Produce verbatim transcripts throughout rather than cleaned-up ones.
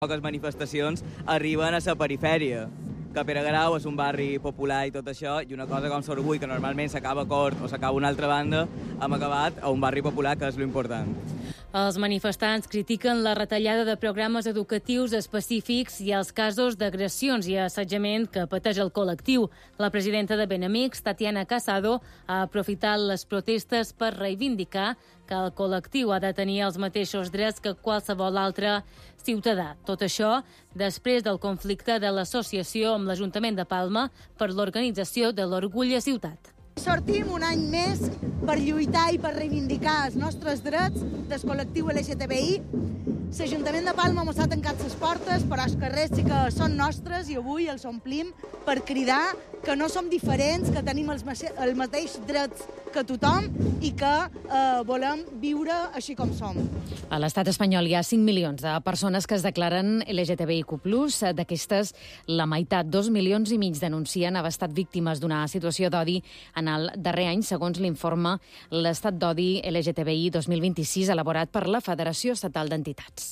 poques manifestacions arriben a la perifèria, que Pere Garau és un barri popular i tot això, i una cosa com Sorgull, que normalment s'acaba a Cort o s'acaba a una altra banda, hem acabat a un barri popular, que és l'important. Els manifestants critiquen la retallada de programes educatius específics i els casos d'agressions i assetjament que pateix el col·lectiu. La presidenta de Benamics, Tatiana Casado, ha aprofitat les protestes per reivindicar que el col·lectiu ha de tenir els mateixos drets que qualsevol altre ciutadà. Tot això després del conflicte de l'associació amb l'Ajuntament de Palma per l'organització de l'Orgull a Ciutat. Sortim un any més per lluitar i per reivindicar els nostres drets del col·lectiu L G T B I. L'Ajuntament de Palma mos ha tancat les portes, però els carrers sí que són nostres i avui els omplim per cridar que no som diferents, que tenim els, els mateixos drets que tothom i que eh, volem viure així com som. A l'estat espanyol hi ha cinc milions de persones que es declaren L G T B I Q plus. D'aquestes, la meitat, dos milions i mig, denuncien haver estat víctimes d'una situació d'odi en el darrer any, segons l'informe L'Estat d'Odi L G T B I dos mil vint-i-sis, elaborat per la Federació Estatal d'Entitats.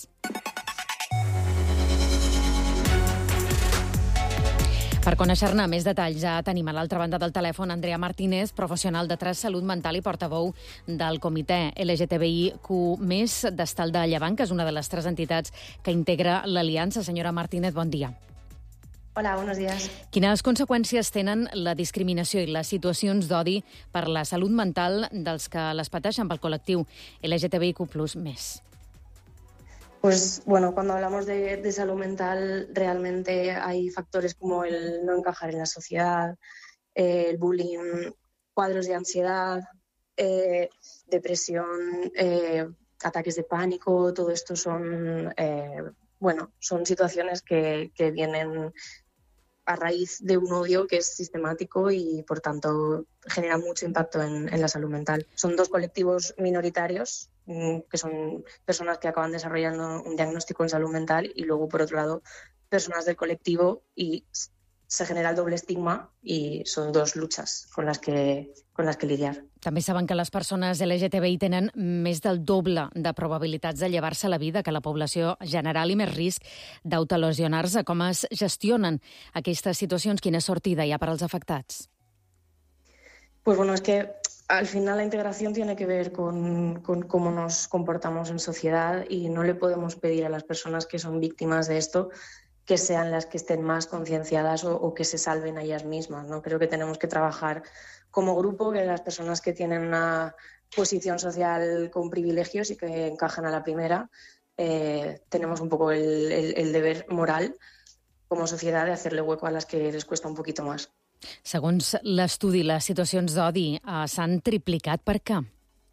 Per conèixer-ne més detalls, ja tenim a l'altra banda del telèfon Andrea Martínez, professional de Tres Salut Mental i portaveu del comitè L G T B I Q més d'Estal de Llevant, que és una de les tres entitats que integra l'Aliança. Senyora Martínez, bon dia. Hola, buenos días. Quines conseqüències tenen la discriminació i les situacions d'odi per la salut mental dels que les pateixen pel col·lectiu L G T B I Q plus més? Pues bueno, cuando hablamos de, de salud mental, realmente hay factores como el no encajar en la sociedad, eh, el bullying, cuadros de ansiedad, eh, depresión, eh, ataques de pánico. Todo esto son, eh, bueno, son situaciones que, que vienen a raíz de un odio que es sistemático y, por tanto, genera mucho impacto en, en la salud mental. Son dos colectivos minoritarios, que son personas que acaban desarrollando un diagnóstico en salud mental, y luego, por otro lado, personas del colectivo, y se genera el doble estigma i són dos luchas con las que, con las que lidiar. També saben que les persones L G T B I tenen més del doble de probabilitats de llevar-se la vida que la població general i més risc d'autolesionar-se. Com es gestionen aquestes situacions? Quina sortida hi ha per als afectats? Pues bueno, es que al final la integración tiene que ver con, con cómo nos comportamos en sociedad, y no le podemos pedir a las personas que son víctimas de esto que sean las que estén más concienciadas o, o que se salven a ellas mismas, ¿no? Creo que tenemos que trabajar como grupo, que las personas que tienen una posición social con privilegios y que encajan a la primera, eh, tenemos un poco el, el, el deber moral como sociedad de hacerle hueco a las que les cuesta un poquito más. Segons l'estudi, les situacions d'odi eh, s'han triplicat. Per què?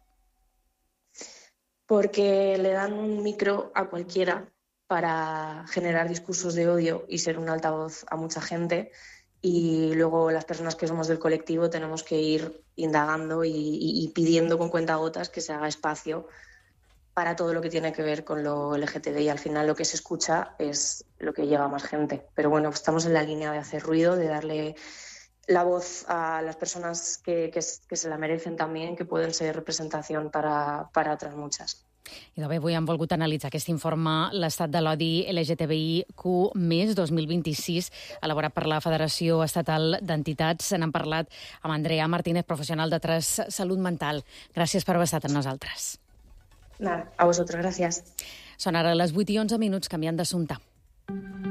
Porque le dan un micro a cualquiera para generar discursos de odio y ser un altavoz a mucha gente, y luego las personas que somos del colectivo tenemos que ir indagando y, y, y pidiendo con cuentagotas que se haga espacio para todo lo que tiene que ver con lo L G T B I. Al final lo que se escucha es lo que llega a más gente. Pero bueno, estamos en la línea de hacer ruido, de darle la voz a las personas que, que, que se la merecen también, que pueden ser representación para, para otras muchas. I de bé, avui hem volgut analitzar aquest informe, l'Estat de l'Odi L G T B I Q més dos mil vint-i-sis, elaborat per la Federació Estatal d'Entitats. Se n'han parlat amb Andrea Martínez, professional de Tres Salut Mental. Gràcies per haver estat amb nosaltres. Nada, a vosotros, gracias. Són ara les vuit i onze minuts, canviant d'assumpte.